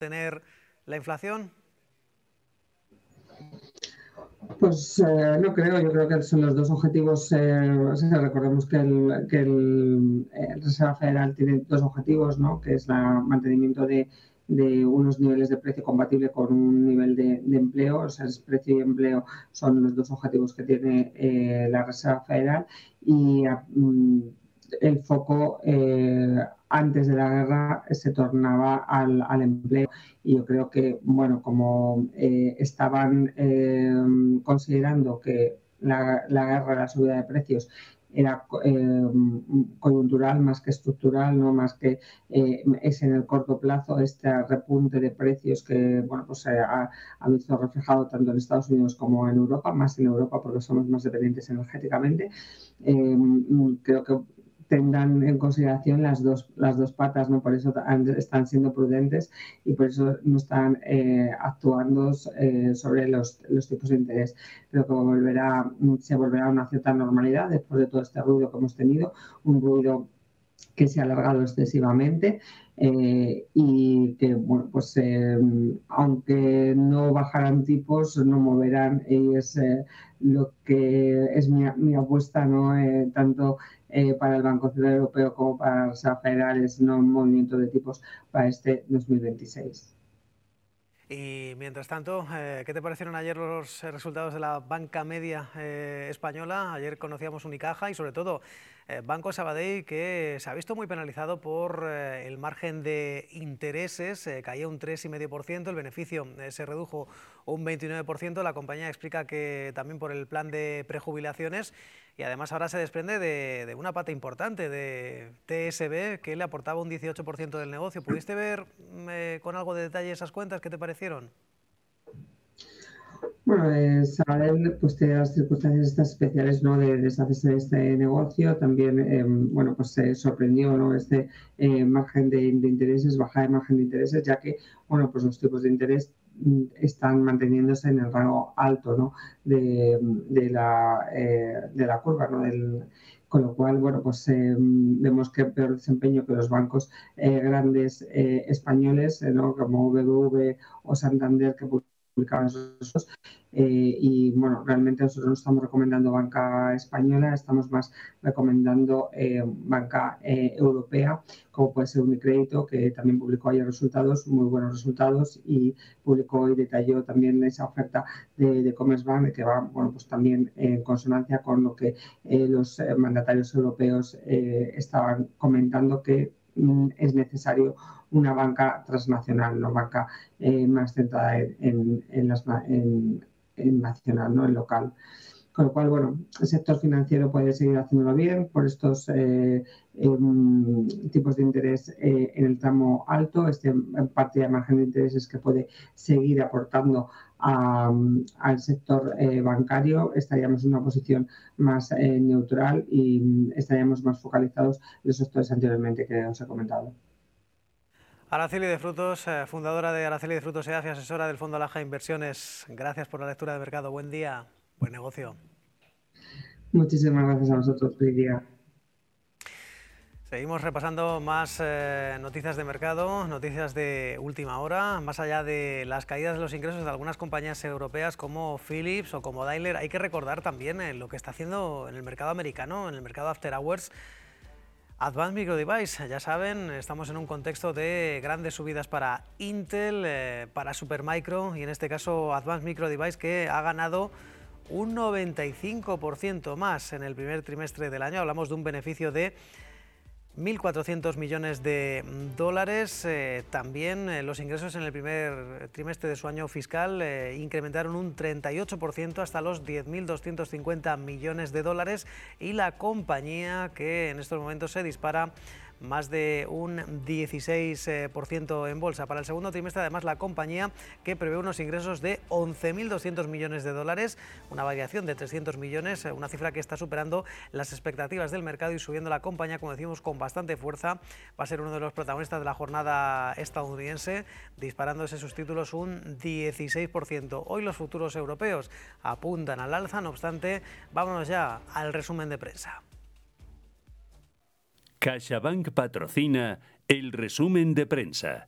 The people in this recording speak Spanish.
tener la inflación? Pues no creo, yo creo que son los dos objetivos. O sea, recordemos que el Reserva Federal tiene dos objetivos, ¿no? Que es el mantenimiento de unos niveles de precio compatible con un nivel de empleo. O sea, el precio y empleo son los dos objetivos que tiene la Reserva Federal y el foco antes de la guerra se tornaba al empleo. Y yo creo que, bueno, como estaban considerando que la guerra, la subida de precios era coyuntural más que estructural, no más que es en el corto plazo este repunte de precios que bueno, pues ha visto reflejado tanto en Estados Unidos como en Europa, más en Europa porque somos más dependientes energéticamente. Creo que tengan en consideración las dos patas, ¿no? Por eso están siendo prudentes y por eso no están actuando sobre los tipos de interés. Creo que se volverá a una cierta normalidad después de todo este ruido que hemos tenido, un ruido que se ha alargado excesivamente y que, bueno, pues aunque no bajarán tipos, no moverán y es lo que es mi apuesta, ¿no? Tanto para el Banco Central Europeo como para la Reserva Federal es no un movimiento de tipos para este 2026. Y mientras tanto, ¿qué te parecieron ayer los resultados de la banca media española? Ayer conocíamos Unicaja y sobre todo Banco Sabadell, que se ha visto muy penalizado por el margen de intereses, caía un 3,5%, el beneficio se redujo un 29%, la compañía explica que también por el plan de prejubilaciones y además ahora se desprende de una pata importante de TSB que le aportaba un 18% del negocio. ¿Pudiste ver con algo de detalle esas cuentas? ¿Qué te parecieron? Bueno, Sabadell pues tiene las circunstancias estas especiales, ¿no? De deshacerse de este negocio. También, bueno, pues se sorprendió, ¿no? Este margen de intereses, baja de margen de intereses, ya que, bueno, pues los tipos de interés están manteniéndose en el rango alto, ¿no? De la curva, ¿no? Con lo cual, bueno, pues vemos que peor desempeño que los bancos grandes españoles, ¿no? Como BBV o Santander, que publicaban esos. Y bueno, realmente nosotros no estamos recomendando banca española, estamos más recomendando banca europea, como puede ser Unicrédito, que también publicó ayer resultados, muy buenos resultados, y publicó y detalló también esa oferta de Commerzbank, que va, bueno, pues también en consonancia con lo que los mandatarios europeos estaban comentando, que es necesario una banca transnacional, una banca más centrada en nacional, ¿no? En local. Con lo cual, bueno, el sector financiero puede seguir haciéndolo bien por estos tipos de interés en el tramo alto, parte de margen de intereses que puede seguir aportando al sector bancario. Estaríamos en una posición más neutral y estaríamos más focalizados en los sectores anteriormente que os he comentado. Araceli de Frutos, fundadora de Araceli de Frutos EAF y asesora del Fondo Alaja Inversiones. Gracias por la lectura de mercado. Buen día, buen negocio. Muchísimas gracias a vosotros, Lidia. Seguimos repasando más noticias de mercado, noticias de última hora. Más allá de las caídas de los ingresos de algunas compañías europeas como Philips o como Daimler, hay que recordar también lo que está haciendo en el mercado americano, en el mercado After Hours, Advanced Micro Device. Ya saben, estamos en un contexto de grandes subidas para Intel, para Supermicro y en este caso Advanced Micro Device, que ha ganado un 95% más en el primer trimestre del año. Hablamos de un beneficio de 1.400 millones de dólares. También los ingresos en el primer trimestre de su año fiscal incrementaron un 38% hasta los 10.250 millones de dólares y la compañía, que en estos momentos se dispara más de un 16% en bolsa. Para el segundo trimestre, además, la compañía, que prevé unos ingresos de 11.200 millones de dólares, una variación de 300 millones, una cifra que está superando las expectativas del mercado y subiendo la compañía, como decimos, con bastante fuerza. Va a ser uno de los protagonistas de la jornada estadounidense, disparándose sus títulos un 16%. Hoy los futuros europeos apuntan al alza, no obstante, vámonos ya al resumen de prensa. CaixaBank patrocina el resumen de prensa.